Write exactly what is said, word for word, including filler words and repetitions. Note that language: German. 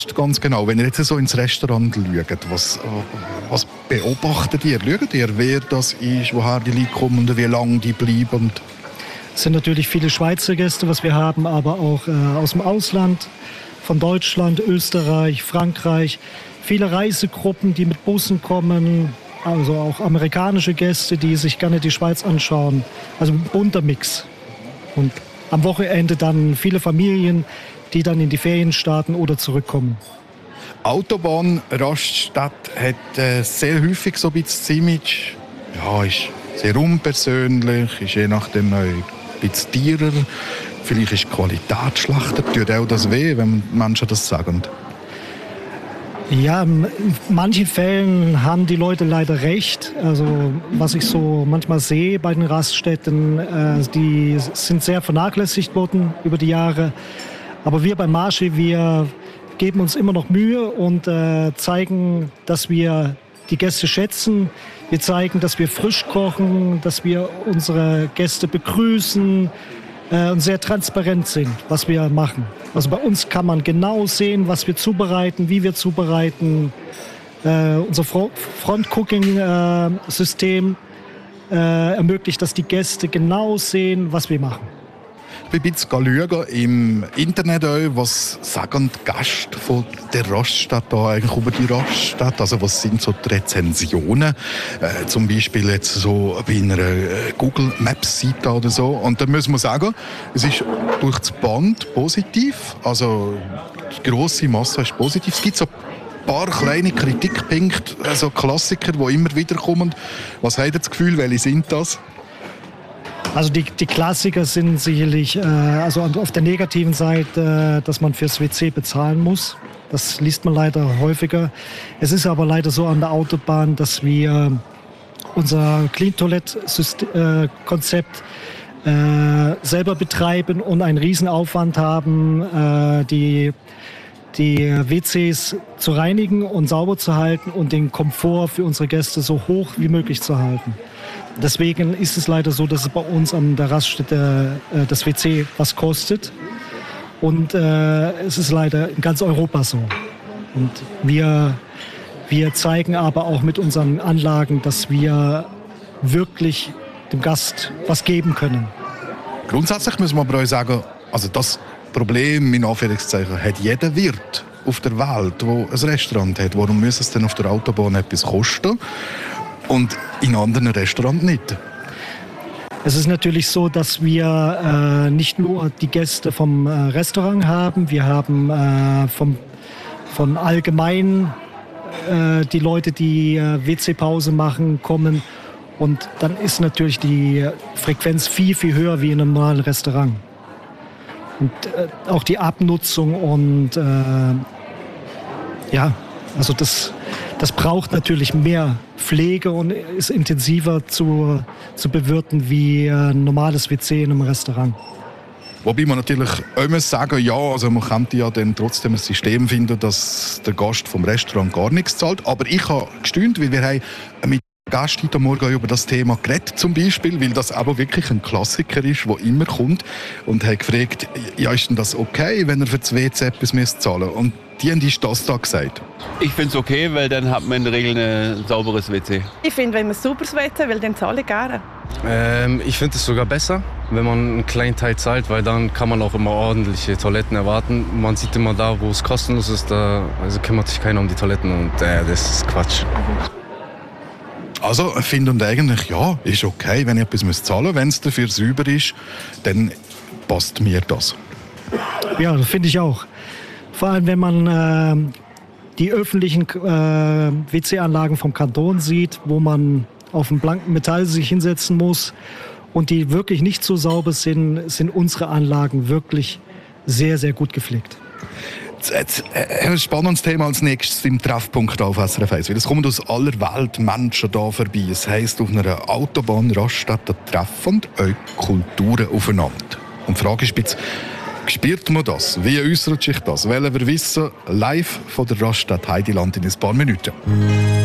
ganz genau. Wenn ihr jetzt so ins Restaurant schaut, was, was beobachtet ihr? Schaut ihr, wer das ist, woher die Leute kommen und wie lange die bleiben? Es sind natürlich viele Schweizer Gäste, was wir haben, aber auch äh, aus dem Ausland, von Deutschland, Österreich, Frankreich. Viele Reisegruppen, die mit Bussen kommen, also auch amerikanische Gäste, die sich gerne die Schweiz anschauen. Also ein bunter Mix. Und am Wochenende dann viele Familien, die dann in die Ferien starten oder zurückkommen. Autobahn Raststadt hat äh, sehr häufig so ein bisschen das Image, ja, ist sehr unpersönlich, ist je nachdem ein bisschen teurer, vielleicht ist die Qualität schlechter. Tut auch das weh, wenn Menschen das sagen? Ja, in manchen Fällen haben die Leute leider recht. Also was ich so manchmal sehe bei den Raststätten, äh, die sind sehr vernachlässigt worden über die Jahre. Aber wir beim Marché, wir geben uns immer noch Mühe und äh, zeigen, dass wir die Gäste schätzen. Wir zeigen, dass wir frisch kochen, dass wir unsere Gäste begrüßen äh, und sehr transparent sind, was wir machen. Also bei uns kann man genau sehen, was wir zubereiten, wie wir zubereiten. Äh, unser Front-Cooking-System äh, ermöglicht, dass die Gäste genau sehen, was wir machen. Ich bin ein bisschen schauen im Internet, auch, was sagen die Gäste von der Raststadt da eigentlich über die Raststadt? Also was sind so die Rezensionen? Äh, zum Beispiel jetzt so bei einer Google Maps-Seite oder so. Und da muss man sagen, es ist durch das Band positiv. Also die grosse Masse ist positiv. Es gibt so ein paar kleine Kritikpunkte, also Klassiker, die immer wieder kommen. Was habt ihr das Gefühl, welche sind das? Also die, die Klassiker sind sicherlich, äh, also auf der negativen Seite, äh, dass man fürs W C bezahlen muss. Das liest man leider häufiger. Es ist aber leider so an der Autobahn, dass wir unser Clean-Toilette-Konzept äh, selber betreiben und einen Riesenaufwand haben, äh, die, die W Cs zu reinigen und sauber zu halten und den Komfort für unsere Gäste so hoch wie möglich zu halten. Deswegen ist es leider so, dass es bei uns an der Raststätte äh, das W C was kostet. Und äh, es ist leider in ganz Europa so. Und wir, wir zeigen aber auch mit unseren Anlagen, dass wir wirklich dem Gast was geben können. Grundsätzlich müssen wir aber auch sagen, also das Problem in Anführungszeichen hat jeder Wirt auf der Welt, der ein Restaurant hat. Warum muss es denn auf der Autobahn etwas kosten? Und in anderen Restaurants nicht. Es ist natürlich so, dass wir äh, nicht nur die Gäste vom äh, Restaurant haben, wir haben äh, vom, von allgemein äh, die Leute, die äh, W C-Pause machen, kommen. Und dann ist natürlich die Frequenz viel, viel höher wie in einem normalen Restaurant. Und äh, auch die Abnutzung und äh, ja, also das, das braucht natürlich mehr Pflege und ist intensiver zu, zu bewirten wie ein normales W C in einem Restaurant. Wobei man natürlich auch muss sagen, ja, also man könnte ja dann trotzdem ein System finden, dass der Gast vom Restaurant gar nichts zahlt. Aber ich habe gestaunt, weil wir haben mit Gästen heute Morgen über das Thema geredet, zum Beispiel, weil das aber wirklich ein Klassiker ist, der immer kommt. Und haben gefragt, ja, ist denn das okay, wenn er für das W C etwas zahlen müsst? Und die haben das da gesagt. Ich finde es okay, weil dann hat man in der Regel ein sauberes W C. Ich finde, wenn man ein sauberes W C will, dann zahle ich gerne. Ähm, ich finde es sogar besser, wenn man einen kleinen Teil zahlt, weil dann kann man auch immer ordentliche Toiletten erwarten. Man sieht immer da, wo es kostenlos ist, da also kümmert sich keiner um die Toiletten und äh, das ist Quatsch. Also finden eigentlich, ja, ist okay, wenn ich etwas zahlen muss. Wenn es dafür sauber ist, dann passt mir das. Ja, das finde ich auch. Vor allem, wenn man äh, die öffentlichen äh, W C-Anlagen vom Kanton sieht, wo man auf dem blanken Metall sich hinsetzen muss und die wirklich nicht so sauber sind, sind unsere Anlagen wirklich sehr, sehr gut gepflegt. Jetzt, äh, ein spannendes Thema als nächstes im Treffpunkt auf S R F eins. Es kommen aus aller Welt Menschen hier vorbei. Es heisst, auf einer Autobahn Raststadt treffen eure Kulturen aufeinander. Und die Frage ist jetzt, spürt man das? Wie äußert sich das? Wollen wir wissen, live von der Raststadt Heideland in ein paar Minuten.